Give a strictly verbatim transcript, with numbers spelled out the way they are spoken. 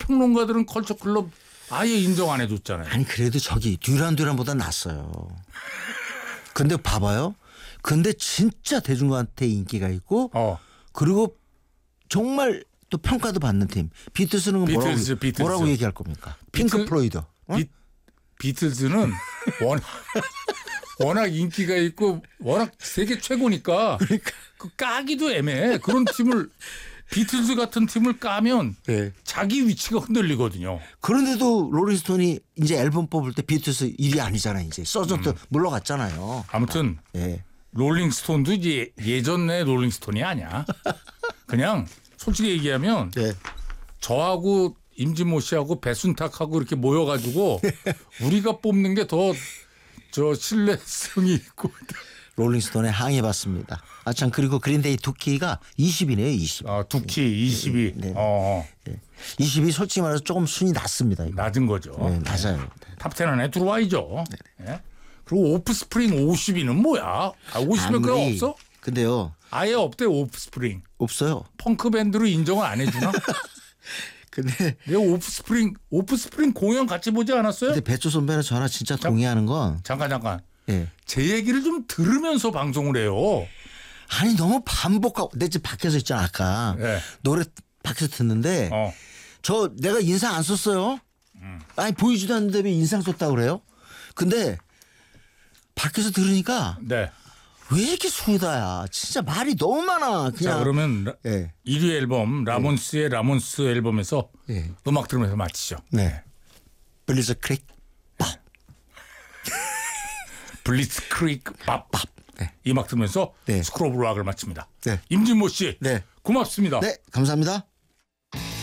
평론가들은 컬처 클럽 아예 인정 안 해줬잖아요. 아니 그래도 저기 듀란 듀란보다 낫어요. 근데 봐봐요. 근데 진짜 대중한테 인기가 있고 어. 그리고 정말 또 평가도 받는 팀. 비틀스는 뭐라고, 비틀즈, 비틀즈. 뭐라고 얘기할 겁니까? 핑크 비틀, 플로이드. 어? 비, 비틀즈는 워낙, 워낙 인기가 있고 워낙 세계 최고니까 그러니까. 그 까기도 애매해. 그런 팀을 비틀즈 같은 팀을 까면 네. 자기 위치가 흔들리거든요. 그런데도 롤링스톤이 이제 앨범 뽑을 때 비틀스 일 위 아니잖아요. 이제 서전트 음. 물러갔잖아요. 아무튼 네. 롤링스톤도 이제 예전의 롤링스톤이 아니야. 그냥 솔직히 얘기하면 네. 저하고 임진모 씨하고 배순탁하고 이렇게 모여가지고 우리가 뽑는 게 더 저 신뢰성이 있고. 롤링스톤에 항의받습니다. 아 참 그리고 그린데이 두키가 이십 위네요. 이십. 아 두키 이십 위. 네. 어. 네. 이십 위 솔직히 말해서 조금 순위 낮습니다. 이거. 낮은 거죠. 네, 낮아요. 탑 텐 안에 들어와야죠. 네. 그리고 오프스프링 오십 위는 뭐야? 아, 오십 위가 아무리, 없어? 근데요. 아예 없대 오프스프링. 없어요. 펑크 밴드로 인정을 안 해주나? 근데 내가 오프스프링 오프스프링 공연 같이 보지 않았어요? 근데 배추 선배는 저랑 진짜 동의하는 건 잠깐 잠깐. 예. 제 얘기를 좀 들으면서 방송을 해요. 아니 너무 반복하고 내 집 밖에서 있잖아 아까 네. 노래 밖에서 듣는데 어. 저 내가 인상 안 썼어요. 음. 아니 보이지도 않는데 왜 인상 썼다고 그래요? 근데 밖에서 들으니까 네. 왜 이렇게 수다야? 진짜 말이 너무 많아. 그냥. 자 그러면 라, 예. 일 위 앨범 라몬스의 라몬스 앨범에서 예. 음악 들으면서 마치죠. 네. 블리즈 크릭 블리츠 크릭 밥밥. 네. 이 음악 들으면서 네. 스크로브 락을 마칩니다. 네. 임진모 씨. 네. 고맙습니다. 네, 감사합니다.